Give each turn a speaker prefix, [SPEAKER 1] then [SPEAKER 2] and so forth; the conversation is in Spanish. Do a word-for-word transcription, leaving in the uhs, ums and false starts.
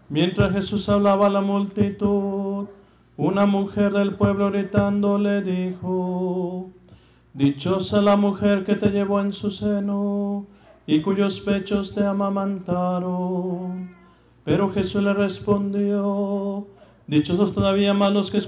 [SPEAKER 1] Mientras Jesús hablaba a la multitud, una mujer del pueblo gritando le dijo: dichosa la mujer que te llevó en su seno y cuyos pechos te amamantaron. Pero Jesús le respondió: dichosos todavía más los que